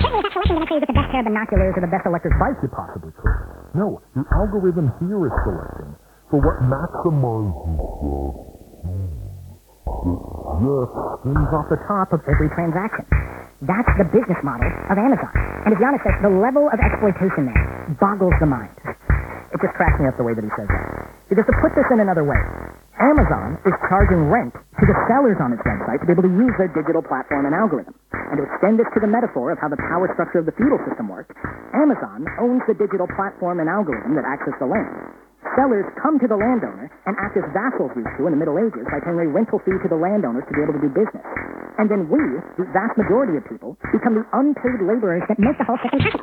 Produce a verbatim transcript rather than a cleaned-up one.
certainly that selection doesn't tell you get the best pair of binoculars or the best electric bike you possibly could. No, the algorithm here is selecting for what maximizes the skins off the top of every transaction. That's the business model of Amazon. And to be honest, the level of exploitation there boggles the mind. It just cracks me up the way that he says that. Because to put this in another way, Amazon is charging rent to the sellers on its website to be able to use their digital platform and algorithm. And to extend this to the metaphor of how the power structure of the feudal system works, Amazon owns the digital platform and algorithm that access the land. Sellers come to the landowner and act as vassals used to in the Middle Ages by paying a rental fee to the landowners to be able to do business. And then we, the vast majority of people, become the unpaid laborers that make the whole system happen.